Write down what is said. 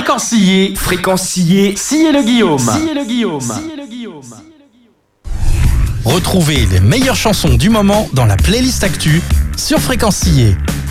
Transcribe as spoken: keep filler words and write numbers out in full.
Fréquenciller, Fréquenciller, sciez le Guillaume. Sciez le Guillaume. Sciez le Guillaume. Retrouvez les meilleures chansons du moment dans la playlist Actu sur Fréquenciller.